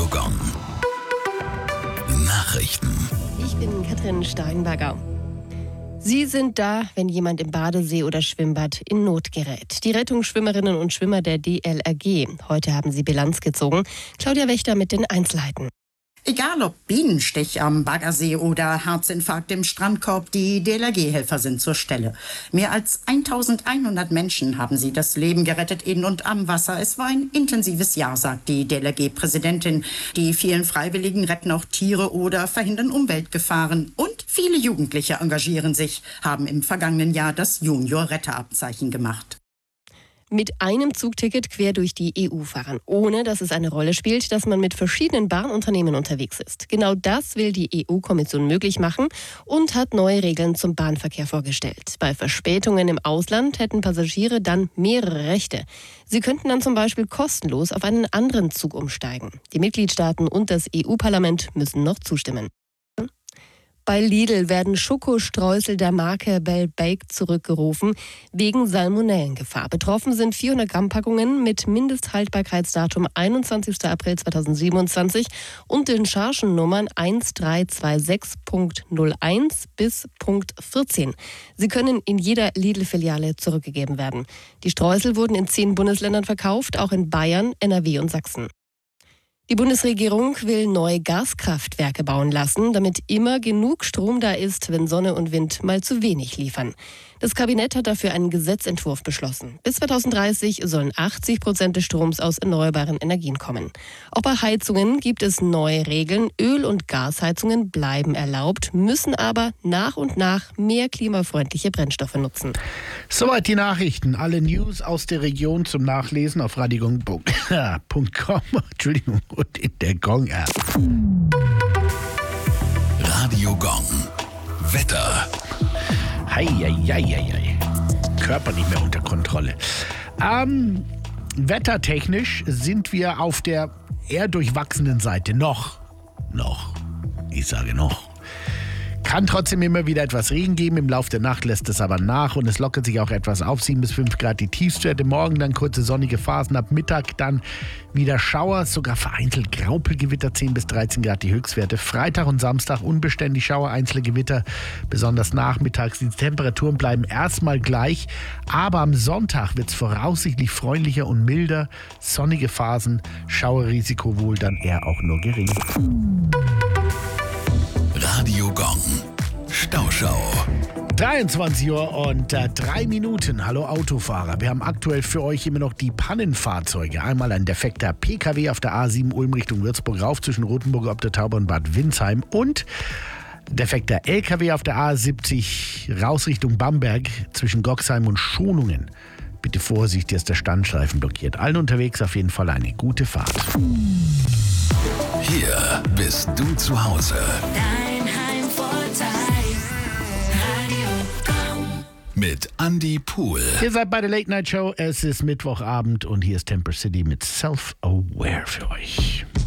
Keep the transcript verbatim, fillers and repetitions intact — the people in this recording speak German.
Gong. Nachrichten. Ich bin Katrin Steinberger. Sie sind da, wenn jemand im Badesee oder Schwimmbad in Not gerät. Die Rettungsschwimmerinnen und Schwimmer der D L R G. Heute haben sie Bilanz gezogen. Claudia Wächter mit den Einzelheiten. Egal ob Bienenstich am Baggersee oder Herzinfarkt im Strandkorb, die D L R G-Helfer sind zur Stelle. Mehr als eintausendeinhundert Menschen haben sie das Leben gerettet in und am Wasser. Es war ein intensives Jahr, sagt die D L R G-Präsidentin. Die vielen Freiwilligen retten auch Tiere oder verhindern Umweltgefahren. Und viele Jugendliche engagieren sich, haben im vergangenen Jahr das Junior-Retterabzeichen gemacht. Mit einem Zugticket quer durch die E U fahren, ohne dass es eine Rolle spielt, dass man mit verschiedenen Bahnunternehmen unterwegs ist. Genau das will die E U-Kommission möglich machen und hat neue Regeln zum Bahnverkehr vorgestellt. Bei Verspätungen im Ausland hätten Passagiere dann mehrere Rechte. Sie könnten dann zum Beispiel kostenlos auf einen anderen Zug umsteigen. Die Mitgliedstaaten und das E U-Parlament müssen noch zustimmen. Bei Lidl werden Schokostreusel der Marke Bell Baked zurückgerufen wegen Salmonellengefahr. Betroffen sind vierhundert Gramm Packungen mit Mindesthaltbarkeitsdatum einundzwanzigster April zweitausendsiebenundzwanzig und den Chargennummern eins drei zwei sechs Punkt null eins bis Punkt vierzehn. Sie können in jeder Lidl-Filiale zurückgegeben werden. Die Streusel wurden in zehn Bundesländern verkauft, auch in Bayern, N R W und Sachsen. Die Bundesregierung will neue Gaskraftwerke bauen lassen, damit immer genug Strom da ist, wenn Sonne und Wind mal zu wenig liefern. Das Kabinett hat dafür einen Gesetzentwurf beschlossen. Bis zweitausenddreißig sollen achtzig Prozent des Stroms aus erneuerbaren Energien kommen. Auch bei Heizungen gibt es neue Regeln. Öl- und Gasheizungen bleiben erlaubt, müssen aber nach und nach mehr klimafreundliche Brennstoffe nutzen. Soweit die Nachrichten. Alle News aus der Region zum Nachlesen auf radiogong punkt com Entschuldigung, und in der Gong-App. Radio Gong. Wetter. Heieieiei. Körper nicht mehr unter Kontrolle. Ähm, wettertechnisch sind wir auf der eher durchwachsenen Seite. Noch. Noch. Ich sage noch. Kann trotzdem immer wieder etwas Regen geben. Im Laufe der Nacht lässt es aber nach und es lockert sich auch etwas auf. sieben bis fünf Grad die Tiefstwerte. Morgen dann kurze sonnige Phasen. Ab Mittag dann wieder Schauer, sogar vereinzelt Graupelgewitter. zehn bis dreizehn Grad die Höchstwerte. Freitag und Samstag unbeständig Schauer, einzelne Gewitter. Besonders nachmittags. Die Temperaturen bleiben erstmal gleich. Aber am Sonntag wird es voraussichtlich freundlicher und milder. Sonnige Phasen. Schauerrisiko wohl dann eher auch nur gering. Radio Gong. Stauschau. dreiundzwanzig Uhr und äh, drei Minuten. Hallo Autofahrer. Wir haben aktuell für euch immer noch die Pannenfahrzeuge. Einmal ein defekter P K W auf der A sieben Ulm Richtung Würzburg rauf zwischen Rothenburg ob der Tauber und Bad Windsheim und defekter L K W auf der A siebzig raus Richtung Bamberg zwischen Goxheim und Schonungen. Bitte Vorsicht, hier ist der Standstreifen blockiert. Allen unterwegs auf jeden Fall eine gute Fahrt. Hier bist du zu Hause. Dein Heimvorteil. Radio Gong. Mit Andy Pool. Ihr seid bei der Late Night Show. Es ist Mittwochabend und hier ist Temper City mit Self-Aware für euch.